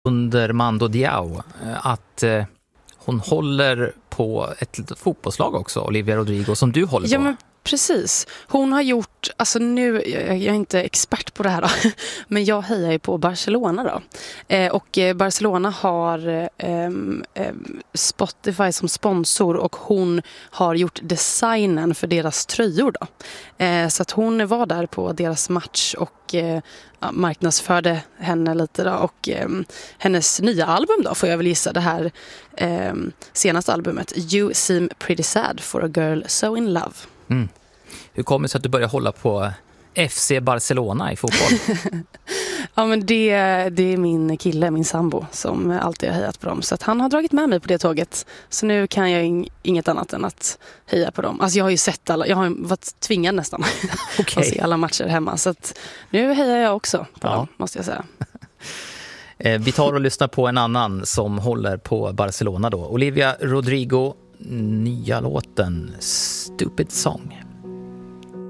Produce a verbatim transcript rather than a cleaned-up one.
under Mando Diao att eh, hon håller på ett litet fotbollslag också, Olivia Rodrigo, som du håller ja, på. Men precis. Hon har gjort, alltså nu, jag är inte expert på det här då, men jag hejar ju på Barcelona då. Eh, och Barcelona har eh, eh, Spotify som sponsor och hon har gjort designen för deras tröjor då. Eh, så att hon var där på deras match och eh, ja, marknadsförde henne lite då. Och eh, hennes nya album då, får jag väl gissa, det här eh, senaste albumet, You Seem Pretty Sad for a Girl So In Love. Mm. Hur kommer det sig att du börjar hålla på F C Barcelona i fotboll? Ja, men det, det är min kille, min sambo, som alltid har hejat på dem. Så att han har dragit med mig på det tåget. Så nu kan jag ing- inget annat än att heja på dem. Alltså jag har ju sett alla, jag har varit tvingad nästan okay. att se alla matcher hemma. Så att nu hejar jag också på ja. dem, måste jag säga. Vi tar och lyssnar på en annan som håller på Barcelona då. Olivia Rodrigo, nya låten Stupid Song.